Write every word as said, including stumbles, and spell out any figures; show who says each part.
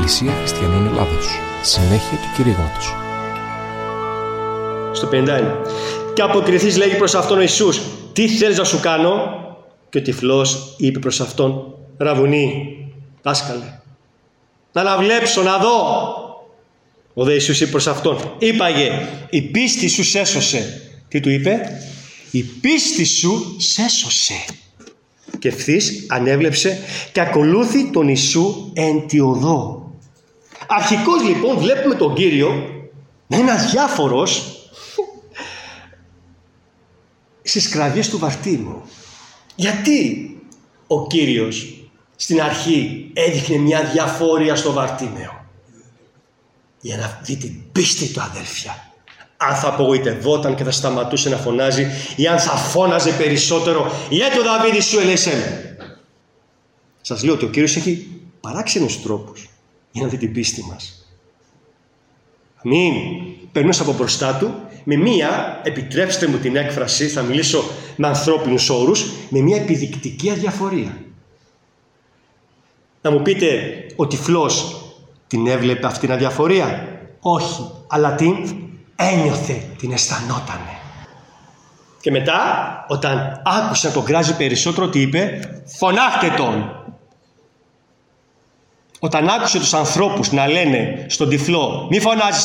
Speaker 1: Εκκλησία Χριστιανών Ελλάδος. Συνέχεια του κηρύγματος.
Speaker 2: Στο πενήντα ένα. Και αποκριθείς, λέγει προς αυτόν ο Ιησούς, τι θέλεις να σου κάνω? Και ο τυφλός είπε προς αυτόν, Ραβουνί, δάσκαλε, να αναβλέψω, να δω. Ο δε Ιησούς είπε προς αυτόν, είπαγε, η πίστη σου σέσωσε. Τι του είπε? Η πίστη σου σέσωσε. Και ευθύς ανέβλεψε και ακολούθη τον Ιησού εν τη οδό. Αρχικώς λοιπόν βλέπουμε τον Κύριο να είναι αδιάφορος στις κραυγές του Βαρτήμου. Γιατί ο Κύριος στην αρχή έδειχνε μια διαφόρια στο Βαρτήμεο? Για να δει την πίστη του, αδέλφια. Αν θα απογοητευόταν και θα σταματούσε να φωνάζει, ή αν θα φώναζε περισσότερο, «Ιέτο Δαβίδ σου ελέησέ με». Σας λέω ότι ο Κύριος έχει παράξενους τρόπους για να δει την πίστη μας. Αμήν. Περνούσα από μπροστά του με μία, επιτρέψτε μου την έκφραση, θα μιλήσω με ανθρώπινους όρους, με μία επιδεικτική αδιαφορία. Να μου πείτε, ο τυφλός την έβλεπε αυτήν την αδιαφορία? Όχι, αλλά την ένιωθε, την αισθανότανε. Και μετά, όταν άκουσε να τον κράζει περισσότερο, τι είπε? Φωνάχτε τον. Όταν άκουσε τους ανθρώπους να λένε στον τυφλό, μη φωνάζεις